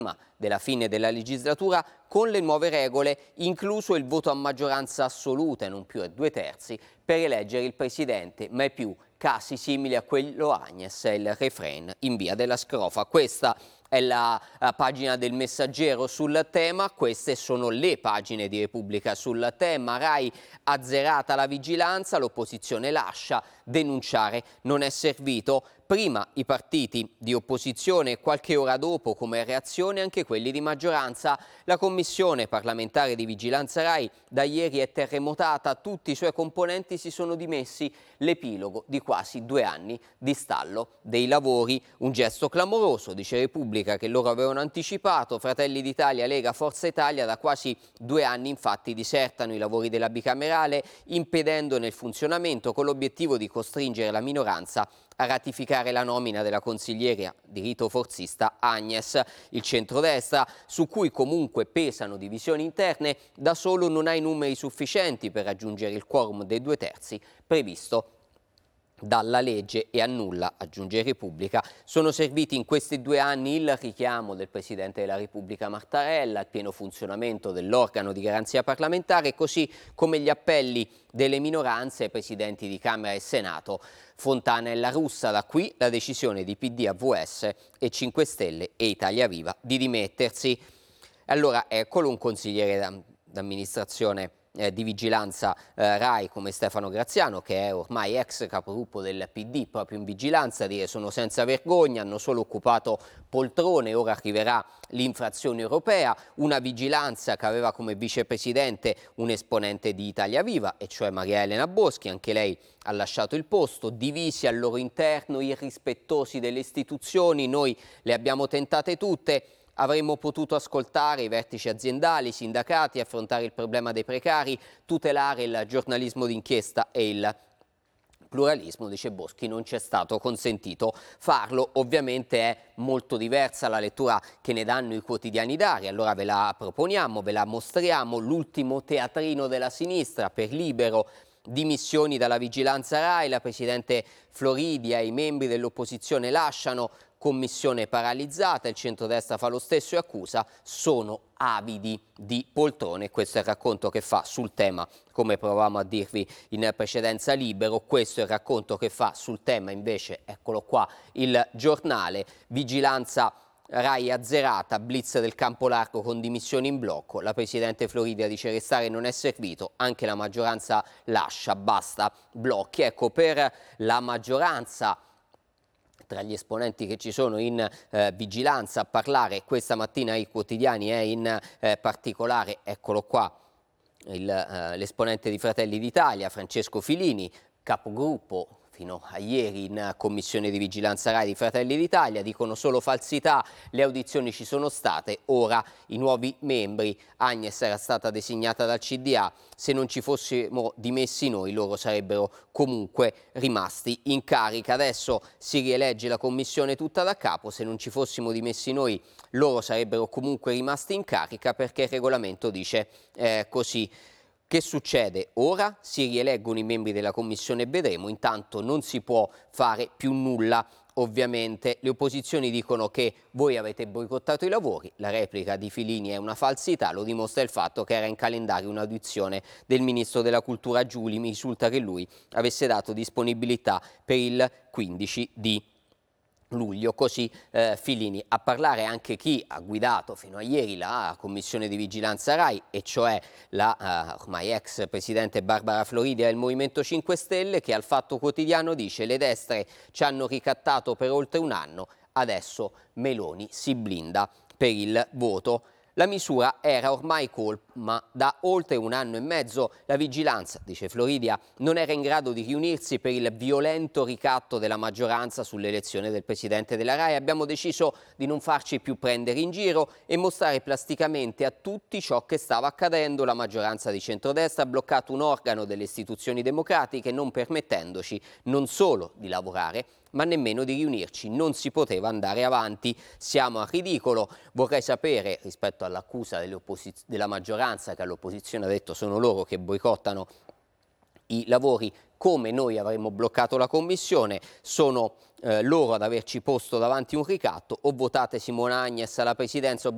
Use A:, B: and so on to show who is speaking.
A: della fine della legislatura con le nuove regole, incluso il voto a maggioranza assoluta e non più a 2/3 per eleggere il presidente, mai più casi simili a quello Agnes e il refrain in via della Scrofa. Questa è la pagina del Messaggero sul tema, queste sono le pagine di Repubblica sul tema. Rai azzerata la vigilanza, l'opposizione lascia, denunciare non è servito. Prima i partiti di opposizione, qualche ora dopo come reazione anche quelli di maggioranza. La Commissione parlamentare di vigilanza Rai da ieri è terremotata, tutti i suoi componenti si sono dimessi, l'epilogo di quasi 2 anni di stallo dei lavori. Un gesto clamoroso, dice Repubblica, che loro avevano anticipato. Fratelli d'Italia, Lega, Forza Italia da quasi 2 anni infatti disertano i lavori della bicamerale, impedendone il funzionamento con l'obiettivo di costringere la minoranza a ratificare la nomina della consigliera di rito forzista Agnes. Il centrodestra, su cui comunque pesano divisioni interne, da solo non ha i numeri sufficienti per raggiungere il quorum dei 2/3 previsto dalla legge e annulla, aggiunge Repubblica. Sono serviti in questi 2 anni il richiamo del Presidente della Repubblica Mattarella, il pieno funzionamento dell'organo di garanzia parlamentare, così come gli appelli delle minoranze ai Presidenti di Camera e Senato, Fontana e La Russa. Da qui la decisione di PD, AVS e 5 Stelle e Italia Viva di dimettersi. Allora, eccolo un consigliere d'amministrazione di vigilanza Rai come Stefano Graziano, che è ormai ex capogruppo del PD, proprio in vigilanza, dire sono senza vergogna, hanno solo occupato poltrone, ora arriverà l'infrazione europea. Una vigilanza che aveva come vicepresidente un esponente di Italia Viva, e cioè Maria Elena Boschi, anche lei ha lasciato il posto, divisi al loro interno, irrispettosi delle istituzioni. Noi le abbiamo tentate tutte. Avremmo potuto ascoltare i vertici aziendali, i sindacati, affrontare il problema dei precari, tutelare il giornalismo d'inchiesta e il pluralismo, dice Boschi, non ci è stato consentito farlo. Ovviamente è molto diversa la lettura che ne danno i quotidiani d'Ari, allora ve la proponiamo, ve la mostriamo. L'ultimo teatrino della sinistra per Libero: dimissioni dalla vigilanza Rai, la presidente Floridia e i membri dell'opposizione lasciano, commissione paralizzata, il centrodestra fa lo stesso e accusa, sono avidi di poltrone. Questo è il racconto che fa sul tema, come provavamo a dirvi in precedenza Libero. Questo è il racconto che fa sul tema invece, eccolo qua, il Giornale: vigilanza Rai azzerata, blitz del campo largo con dimissioni in blocco. La presidente Floridia dice restare non è servito, anche la maggioranza lascia, basta blocchi. Ecco, per la maggioranza, tra gli esponenti che ci sono in vigilanza a parlare questa mattina ai quotidiani è in particolare, eccolo qua, l'esponente di Fratelli d'Italia, Francesco Filini, capogruppo fino a ieri in commissione di vigilanza Rai di Fratelli d'Italia. Dicono solo falsità, le audizioni ci sono state, ora i nuovi membri. Agnes era stata designata dal CDA, se non ci fossimo dimessi noi loro sarebbero comunque rimasti in carica. Adesso si rielegge la commissione tutta da capo, se non ci fossimo dimessi noi loro sarebbero comunque rimasti in carica, perché il regolamento dice così. Che succede ora? Si rieleggono i membri della commissione e vedremo, intanto non si può fare più nulla. Ovviamente le opposizioni dicono che voi avete boicottato i lavori, la replica di Filini è una falsità, lo dimostra il fatto che era in calendario un'audizione del ministro della cultura Giuli, mi risulta che lui avesse dato disponibilità per il 15 di luglio. Così Filini. A parlare anche chi ha guidato fino a ieri la commissione di vigilanza Rai, e cioè la ormai ex presidente Barbara Floridia del Movimento 5 Stelle, che al Fatto Quotidiano dice: le destre ci hanno ricattato per oltre un anno, adesso Meloni si blinda per il voto. La misura era ormai colma da oltre un anno e mezzo. La vigilanza, dice Floridia, non era in grado di riunirsi per il violento ricatto della maggioranza sull'elezione del presidente della Rai. Abbiamo deciso di non farci più prendere in giro e mostrare plasticamente a tutti ciò che stava accadendo. La maggioranza di centrodestra ha bloccato un organo delle istituzioni democratiche, non permettendoci non solo di lavorare, ma nemmeno di riunirci. Non si poteva andare avanti, siamo a ridicolo. Vorrei sapere, rispetto all'accusa della maggioranza che all'opposizione ha detto sono loro che boicottano i lavori, come noi avremmo bloccato la commissione. Sono loro ad averci posto davanti un ricatto. O votate Simona Agnes alla presidenza o